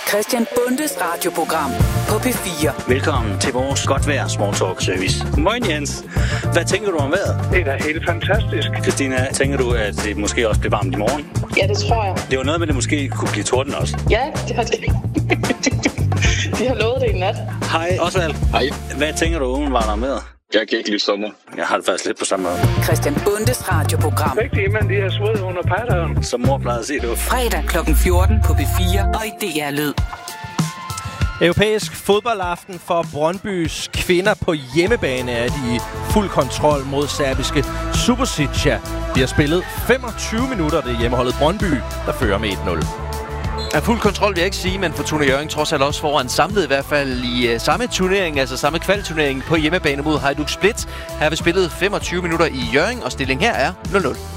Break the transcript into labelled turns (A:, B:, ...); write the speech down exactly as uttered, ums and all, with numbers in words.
A: Christian Bundes radioprogram på P fire.
B: Velkommen til vores godt vejr small talk service. Moin Jens. Hvad tænker du om vejret?
C: Det er da helt fantastisk.
B: Christina, tænker du, at det måske også bliver varmt i morgen?
D: Ja, det tror jeg.
B: Det var noget med, at det måske kunne blive torden også.
D: Ja, det har det. De har lovet det i nat.
B: Hej Osvald.
E: Hej.
B: Hvad tænker du umiddelbart om vejret?
E: Jeg kan ikke lide sommer.
B: Jeg har det faktisk lidt på samme måde.
A: Christian Bundes radioprogram.
C: Vigtigt, men de har svået under patteren.
B: Som mor plejede at sige, det var
A: Fredag klokken fjorten på P fire og i D R Lyd.
F: Europæisk fodboldaften for Brøndbys kvinder på hjemmebane er de i fuld kontrol mod serbiske Subotica. De har spillet femogtyve minutter, det hjemmeholdet Brøndby, der fører med et nul.
G: Ja, fuld kontrol vil jeg ikke sige, men for Tune Hjørring trods alt også foran samlet i hvert fald i uh, samme turnering, altså samme kvalturnering på hjemmebane mod Hajduk Split. Her har vi spillet femogtyve minutter i Hjørring, og stillingen her er nul nul.